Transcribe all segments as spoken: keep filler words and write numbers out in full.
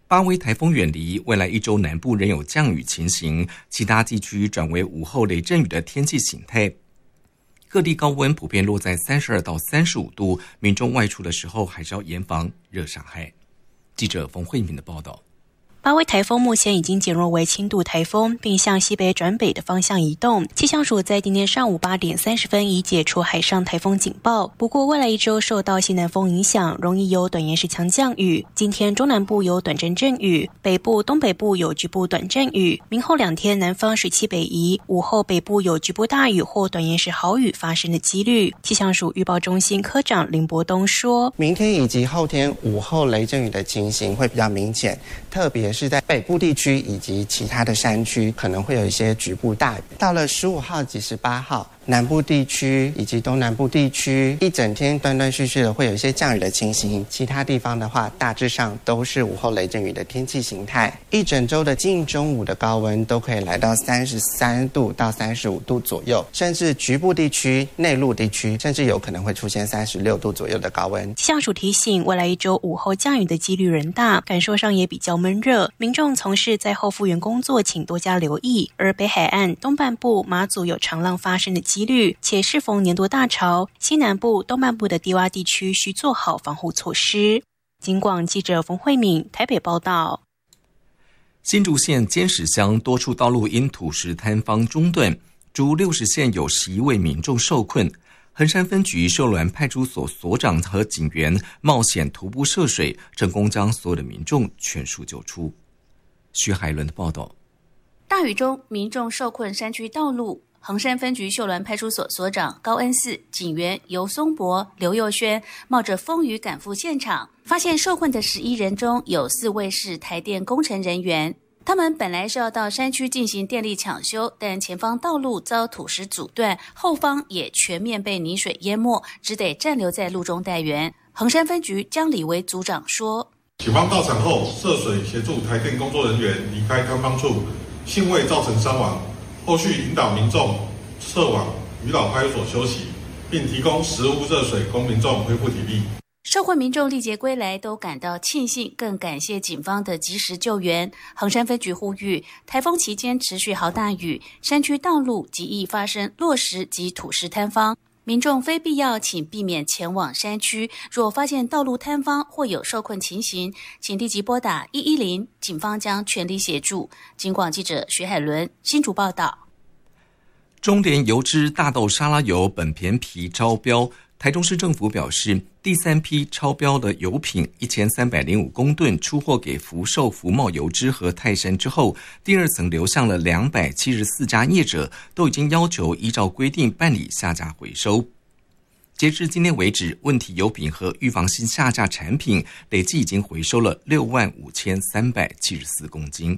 巴威台风远离，未来一周南部仍有降雨情形，其他地区转为午后雷阵雨的天气形态。各地高温普遍落在三十二到三十五度，民众外出的时候还是要严防热伤害。记者冯慧敏的报道。 巴威台风目前已经减弱为轻度台风，并向西北转北的方向移动。气象署在今天上午八点三十分已解除海上台风警报。不过，未来一周受到西南风影响，容易有短延时强降雨。今天中南部有短阵阵雨，北部、东北部有局部短阵雨。明后两天南方水汽北移，午后北部有局部大雨或短延时豪雨发生的几率。气象署预报中心科长林伯东说：“ 明天以及后天午后雷阵雨的情形会比较明显，特别是在北部地区以及其他的山区可能会有一些局部大雨。到了十五号及十八号，南部地区以及东南部地区一整天断断续续的会有一些降雨的情形，其他地方的话大致上都是午后雷阵雨的天气形态。一整周的近中午的高温都可以来到三十三度到三十五度左右，甚至局部地区、内陆地区甚至有可能会出现三十六度左右的高温。” 气象署提醒，未来一周午后降雨的几率仍大，感受上也比较闷热，民众从事在后复原工作请多加留意。而北海岸、东半部、马祖有长浪发生的几率，且适逢年度大潮，西南部、东半部的低洼地区需做好防护措施。警广记者冯慧敏台北报道。 新竹县尖石乡多处道路因土石坍方中断，竹六十县有十一位民众受困。衡山分局秀峦派出所所长和警员冒险徒步涉水，成功将所有的民众全数救出。徐海伦的报道。 大雨中，民众受困山区道路。衡山分局秀峦派出所所长高恩寺、警员尤松博、刘佑轩冒着风雨赶赴现场，发现受困的十一人中有四位是台电工程人员。他们本来是要到山区进行电力抢修，但前方道路遭土石阻断，后方也全面被泥水淹没，只得暂留在路中待援。衡山分局江礼维组长说：“ 警方到场后涉水协助台电工作人员离开坍方处，幸未造成伤亡。后续引导民众撤往渔老派出所休息，并提供食物热水供民众恢复体力。” 受困民众历劫归来，都感到庆幸，更感谢警方的及时救援。衡山分局呼吁，台风期间持续豪大雨，山区道路极易发生落石及土石坍方，民众非必要请避免前往山区。若发现道路坍方或有受困情形，请立即拨打一一零，警方将全力协助。警广记者徐海伦新竹报道。 中联油脂大豆沙拉油本片皮超标，台中市政府表示，第三批超标的油品一千三百零五公吨出货给福寿福茂油脂和泰山之后，第二层流向了两百七十四家业者，都已经要求依照规定办理下架回收。截至今天为止，问题油品和预防性下架产品累计已经回收了六万五千三百七十四公斤。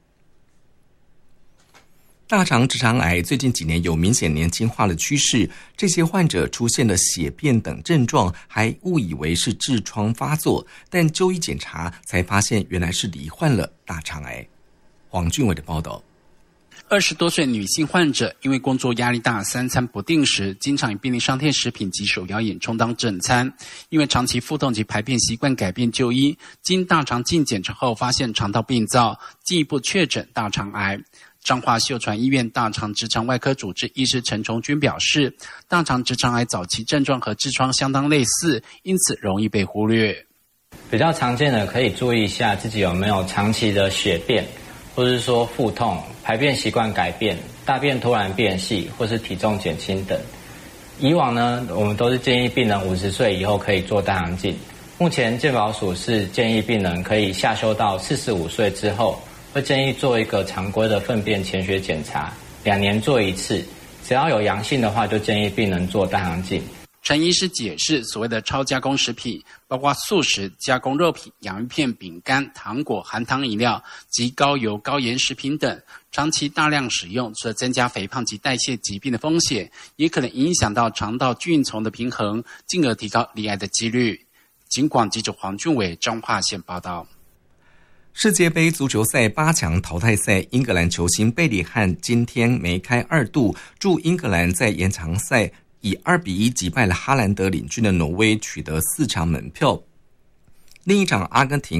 大肠直肠癌最近几年有明显年轻化的趋势，这些患者出现了血便等症状，还误以为是痔疮发作，但就医检查才发现原来是罹患了大肠癌。黄俊伟的报道。 二十多岁女性患者因为工作压力大，三餐不定时，经常以便利商店食品及手摇饮充当正餐。因为长期腹痛及排便习惯改变就医，经大肠镜检查后发现肠道病灶，进一步确诊大肠癌。彰化秀传医院大肠直肠外科主治医师陈崇军表示，大肠直肠癌早期症状和痔疮相当类似，因此容易被忽略。 比较常见的可以注意一下自己有没有长期的血便，或是说腹痛、排便习惯改变、大便突然变细，或是体重减轻等。以往呢，我们都是建议病人五十岁以后可以做大肠镜。目前健保署是建议病人可以下修到四十五岁之后，会建议做一个常规的粪便潜血检查，两年做一次，只要有阳性的话，就建议病人做大肠镜。 陈医师解释，所谓的超加工食品，包括素食、加工肉品、洋芋片、饼干、糖果、含糖饮料及高油、高盐食品等，长期大量使用，除了增加肥胖及代谢疾病的风险，也可能影响到肠道菌丛的平衡，进而提高罹癌的几率。警广记者黄俊伟彰化县报道。 世界杯足球赛八强淘汰赛，英格兰球星贝里汉今天梅开二度，助英格兰在延长赛以二比一击败了哈兰德领军的挪威，取得四强门票。另一场阿根廷